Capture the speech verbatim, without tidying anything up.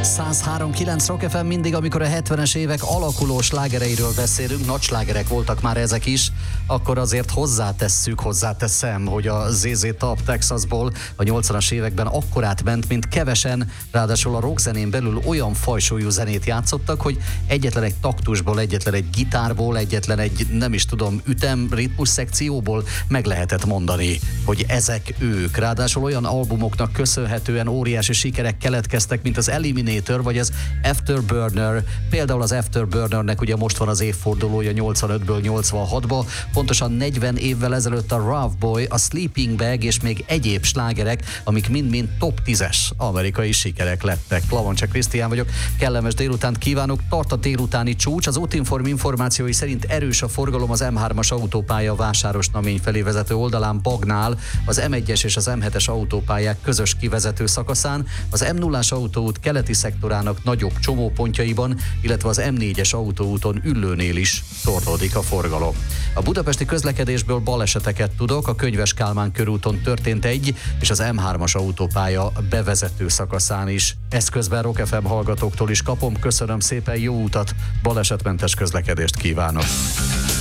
száz három kilenc Rock ef em mindig, amikor a hetvenes évek alakuló slágereiről beszélünk, nagy slágerek voltak már ezek is, akkor azért hozzátesszük, hozzáteszem, hogy a zé zé Top Texasból a nyolcvanas években akkorát ment, mint kevesen, ráadásul a rockzenén belül olyan fajsúlyú zenét játszottak, hogy egyetlen egy taktusból, egyetlen egy gitárból, egyetlen egy, nem is tudom, ütem, ritmus szekcióból meg lehetett mondani, hogy ezek ők. Ráadásul olyan albumoknak köszönhetően óriási sikerek keletkeztek, mint az Eliminator vagy az Afterburner. Például az Afterburnernek ugye most van az évfordulója nyolcvanötből nyolcvanhatba, pontosan negyven évvel ezelőtt a Rough Boy, a Sleeping Bag és még egyéb slágerek, amik mind-mind top tízes amerikai sikerek lettek. Lavancsa Krisztián vagyok, kellemes délutánt kívánok, tart a délutáni csúcs, az Útinform információi szerint erős a forgalom az em hármas autópálya Vásárosnamény felé vezető oldalán Bagnál, az em egyes és az em hetes autópályák közös kivezető szakaszán, az em nullás autóút keleti szektorának nagyobb csomópontjaiban, illetve az em négyes autóúton Üllőnél is torlódik a forgalom. A budapesti közlekedésből baleseteket tudok, a Könyves Kálmán körúton történt egy, és az em hármas autópálya bevezető szakaszán is. Ezt közben Rock ef em hallgatóktól is kapom, köszönöm szépen, jó utat, balesetmentes közlekedést kívánok!